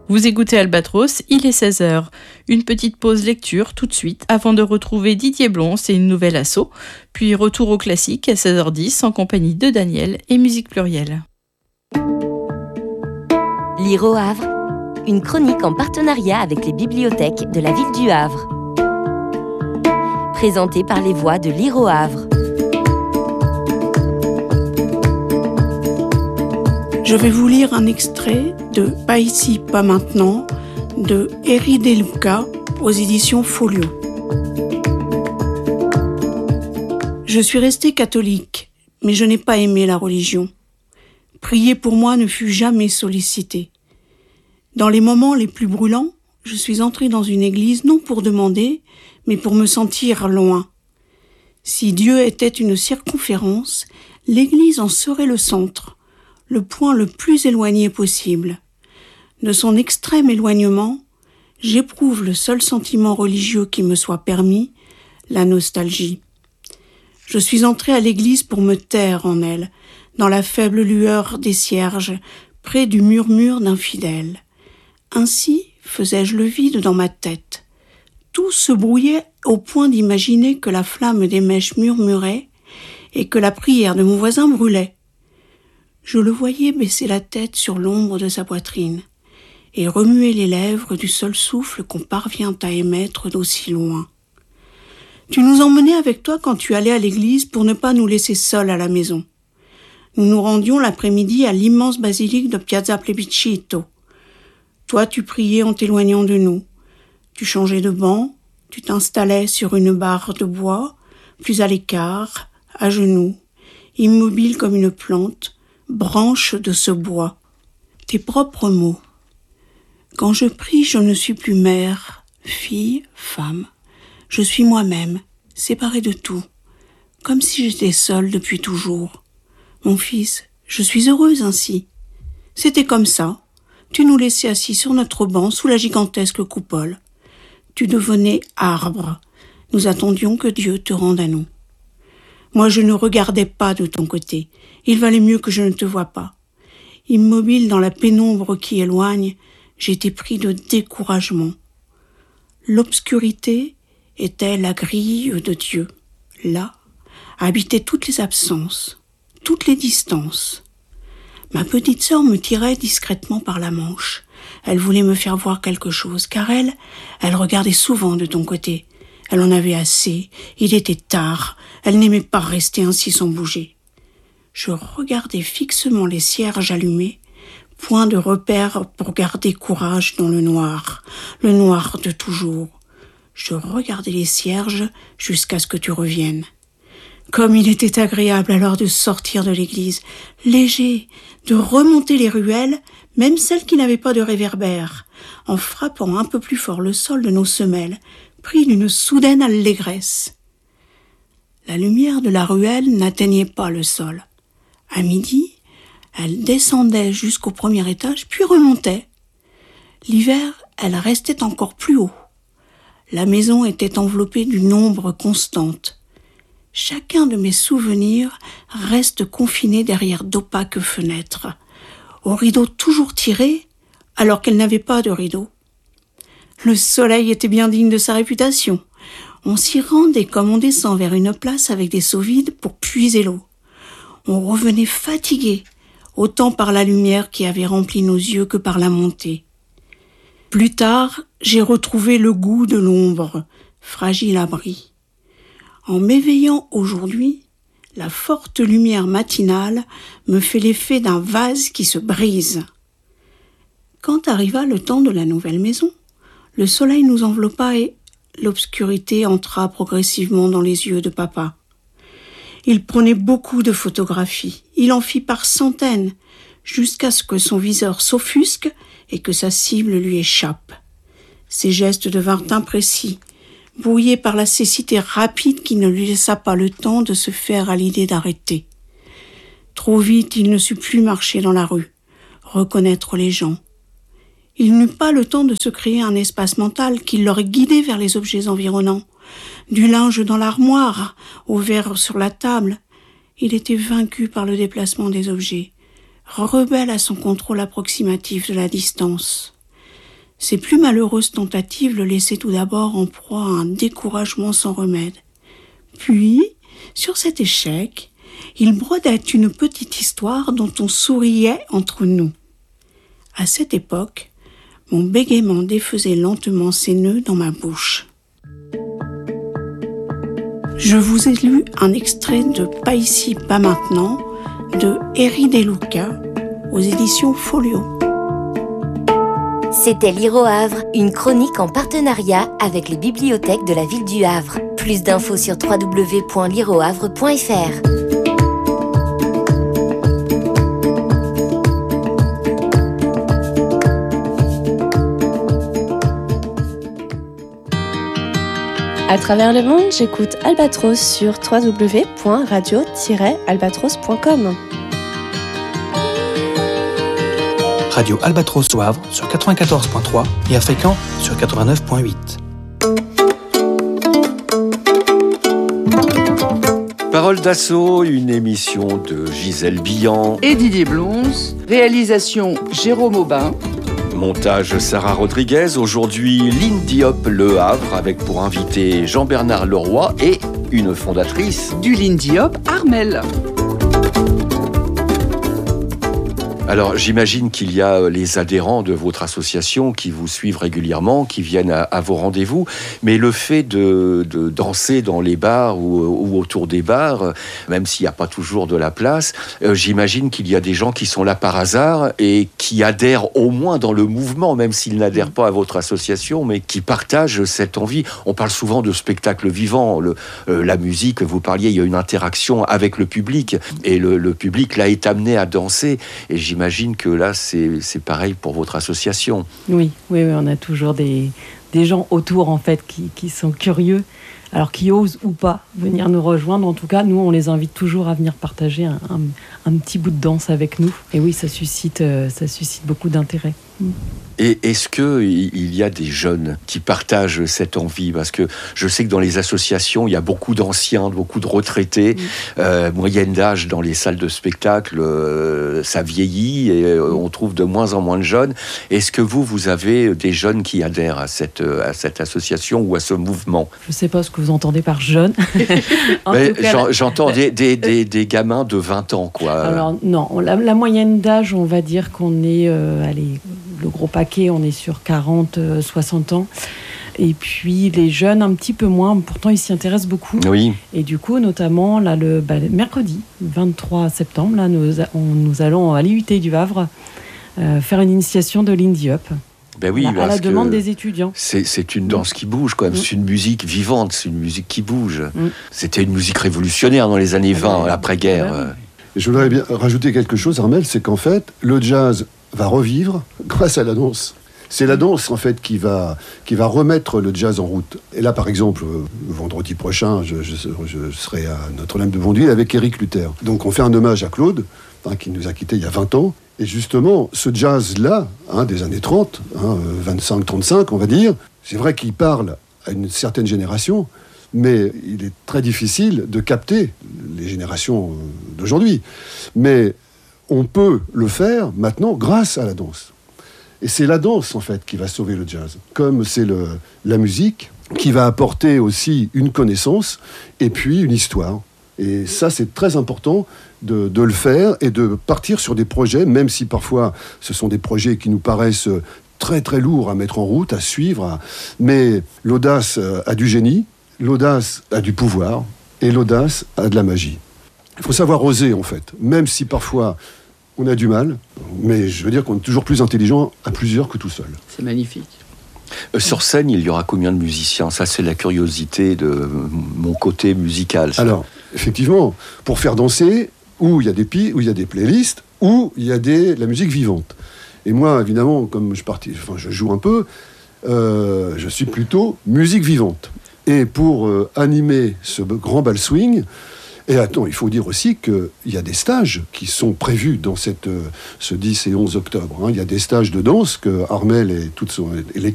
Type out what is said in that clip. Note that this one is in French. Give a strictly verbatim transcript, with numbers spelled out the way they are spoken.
Vous écoutez Albatros, il est seize heures. Une petite pause lecture tout de suite avant de retrouver Didier Blons et une nouvelle asso. Puis retour au classique à seize heures dix en compagnie de Daniel et Musique Plurielle. Lire au Havre, une chronique en partenariat avec les bibliothèques de la ville du Havre. Présentée par les voix de Lire au Havre. Je vais vous lire un extrait de Pas ici, pas maintenant de Eri De Luca aux éditions Folio. Je suis restée catholique, mais je n'ai pas aimé la religion. Prier pour moi ne fut jamais sollicité. Dans les moments les plus brûlants, je suis entrée dans une église non pour demander, mais pour me sentir loin. Si Dieu était une circonférence, l'église en serait le centre, le point le plus éloigné possible. De son extrême éloignement, j'éprouve le seul sentiment religieux qui me soit permis, la nostalgie. Je suis entrée à l'église pour me taire en elle, dans la faible lueur des cierges, près du murmure d'un fidèle. Ainsi faisais-je le vide dans ma tête. Tout se brouillait au point d'imaginer que la flamme des mèches murmurait et que la prière de mon voisin brûlait. Je le voyais baisser la tête sur l'ombre de sa poitrine et remuer les lèvres du seul souffle qu'on parvient à émettre d'aussi loin. Tu nous emmenais avec toi quand tu allais à l'église pour ne pas nous laisser seuls à la maison. Nous nous rendions l'après-midi à l'immense basilique de Piazza Plebiscito. Toi, tu priais en t'éloignant de nous. Tu changeais de banc, tu t'installais sur une barre de bois, plus à l'écart, à genoux, immobile comme une plante, branche de ce bois. Tes propres mots. Quand je prie, je ne suis plus mère, fille, femme. Je suis moi-même, séparée de tout, comme si j'étais seule depuis toujours. Mon fils, je suis heureuse ainsi. C'était comme ça. Tu nous laissais assis sur notre banc sous la gigantesque coupole. Tu devenais arbre. Nous attendions que Dieu te rende à nous. Moi, je ne regardais pas de ton côté. Il valait mieux que je ne te voie pas. Immobile dans la pénombre qui éloigne, j'étais pris de découragement. L'obscurité était la grille de Dieu. Là, habitaient toutes les absences, toutes les distances. Ma petite sœur me tirait discrètement par la manche. Elle voulait me faire voir quelque chose, car elle, elle regardait souvent de ton côté. Elle en avait assez, il était tard, elle n'aimait pas rester ainsi sans bouger. Je regardais fixement les cierges allumés, point de repère pour garder courage dans le noir, le noir de toujours. Je regardais les cierges jusqu'à ce que tu reviennes. Comme il était agréable alors de sortir de l'église, léger, de remonter les ruelles, même celles qui n'avaient pas de réverbère, en frappant un peu plus fort le sol de nos semelles, pris d'une soudaine allégresse. La lumière de la ruelle n'atteignait pas le sol. À midi, elle descendait jusqu'au premier étage, puis remontait. L'hiver, elle restait encore plus haut. La maison était enveloppée d'une ombre constante. Chacun de mes souvenirs reste confiné derrière d'opaques fenêtres, aux rideaux toujours tirés, alors qu'elle n'avait pas de rideaux. Le soleil était bien digne de sa réputation. On s'y rendait comme on descend vers une place avec des seaux vides pour puiser l'eau. On revenait fatigué, autant par la lumière qui avait rempli nos yeux que par la montée. Plus tard, j'ai retrouvé le goût de l'ombre, fragile abri. En m'éveillant aujourd'hui, la forte lumière matinale me fait l'effet d'un vase qui se brise. Quand arriva le temps de la nouvelle maison, le soleil nous enveloppa et l'obscurité entra progressivement dans les yeux de papa. Il prenait beaucoup de photographies, il en fit par centaines, jusqu'à ce que son viseur s'offusque et que sa cible lui échappe. Ses gestes devinrent imprécis, brouillés par la cécité rapide qui ne lui laissa pas le temps de se faire à l'idée d'arrêter. Trop vite, il ne sut plus marcher dans la rue, reconnaître les gens. Il n'eut pas le temps de se créer un espace mental qui l'aurait guidé vers les objets environnants. Du linge dans l'armoire, au verre sur la table, il était vaincu par le déplacement des objets, rebelle à son contrôle approximatif de la distance. Ses plus malheureuses tentatives le laissaient tout d'abord en proie à un découragement sans remède. Puis, sur cet échec, il brodait une petite histoire dont on souriait entre nous. À cette époque, mon bégaiement défaisait lentement ses nœuds dans ma bouche. Je vous ai lu un extrait de Pas ici, pas maintenant de Eri De Luca aux éditions Folio. C'était Lire au Havre, une chronique en partenariat avec les bibliothèques de la ville du Havre. Plus d'infos sur w w w point lire au havre point f r. À travers le monde, j'écoute Albatros sur w w w point radio tiret albatros point com. Radio Albatros au Havre sur quatre-vingt-quatorze virgule trois et à Fécamp sur quatre-vingt-neuf virgule huit. Parole d'assaut, une émission de Gisèle Billan et Didier Blonze, réalisation Jérôme Aubin. Montage Sarah Rodriguez. Aujourd'hui, Lynn Diop Le Havre avec pour invité Jean-Bernard Leroy et une fondatrice du Lynn Diop Armel. Alors, j'imagine qu'il y a les adhérents de votre association qui vous suivent régulièrement, qui viennent à, à vos rendez-vous. Mais le fait de, de danser dans les bars ou, ou autour des bars, même s'il n'y a pas toujours de la place, euh, j'imagine qu'il y a des gens qui sont là par hasard et qui adhèrent au moins dans le mouvement, même s'ils n'adhèrent pas à votre association, mais qui partagent cette envie. On parle souvent de spectacle vivant. Le, euh, la musique, vous parliez, il y a une interaction avec le public. Et le, le public, là, est amené à danser. Et j'imagine J'imagine que là, c'est, c'est pareil pour votre association. Oui, oui, oui, on a toujours des, des gens autour, en fait, qui, qui sont curieux, alors qui osent ou pas venir nous rejoindre. En tout cas, nous, on les invite toujours à venir partager un, un, un petit bout de danse avec nous. Et oui, ça suscite, ça suscite beaucoup d'intérêt. Et est-ce qu'il y a des jeunes qui partagent cette envie ? Parce que je sais que dans les associations, il y a beaucoup d'anciens, beaucoup de retraités. Mmh. Euh, moyenne d'âge dans les salles de spectacle, euh, ça vieillit et euh, on trouve de moins en moins de jeunes. Est-ce que vous, vous avez des jeunes qui adhèrent à cette, à cette association ou à ce mouvement ? Je ne sais pas ce que vous entendez par jeunes. Mais cas, j'en, j'entends des, des, des, des gamins de vingt ans, quoi. Alors non, la, la moyenne d'âge, on va dire qu'on est... Euh, allez, le gros paquet, on est sur quarante, soixante ans. Et puis les jeunes, un petit peu moins. Pourtant, ils s'y intéressent beaucoup. Oui. Et du coup, notamment, là, le, bah, le mercredi, vingt-trois septembre, là, nous, on, nous allons à l'I U T du Havre euh, faire une initiation de Lynn Diop. Ben oui, à la demande des étudiants. C'est, c'est une danse qui bouge, quand même. C'est une musique vivante, c'est une musique qui bouge. Mm. C'était une musique révolutionnaire dans les années vingt, ah, l'après-guerre. Ouais. Je voudrais bien rajouter quelque chose, Armel, c'est qu'en fait, le jazz va revivre grâce à la danse. C'est la danse, en fait, qui va, qui va remettre le jazz en route. Et là, par exemple, vendredi prochain, je, je, je serai à Notre-Dame de Bondeville avec Éric Luther. Donc, on fait un hommage à Claude, hein, qui nous a quittés il y a vingt ans. Et justement, ce jazz-là, hein, des années trente, hein, vingt-cinq trente-cinq, on va dire, c'est vrai qu'il parle à une certaine génération, mais il est très difficile de capter les générations d'aujourd'hui. Mais on peut le faire maintenant grâce à la danse. Et c'est la danse, en fait, qui va sauver le jazz. Comme c'est le, la musique qui va apporter aussi une connaissance et puis une histoire. Et ça, c'est très important de, de le faire et de partir sur des projets, même si parfois ce sont des projets qui nous paraissent très, très lourds à mettre en route, à suivre. À... Mais l'audace a du génie, l'audace a du pouvoir et l'audace a de la magie. Il faut savoir oser, en fait, même si parfois on a du mal, mais je veux dire qu'on est toujours plus intelligent à plusieurs que tout seul. C'est magnifique. Euh, sur scène, il y aura combien de musiciens ? Ça, c'est la curiosité de mon côté musical. Ça. Alors, effectivement, pour faire danser, où il y a des pi- où il y a des playlists, où il y a des, la musique vivante. Et moi, évidemment, comme je, partis, enfin, je joue un peu, euh, je suis plutôt musique vivante. Et pour euh, animer ce grand bal swing, et attends, il faut dire aussi qu'il y a des stages qui sont prévus dans cette, ce dix et onze octobre. Hein. Il y a des stages de danse que Armel et toute son, et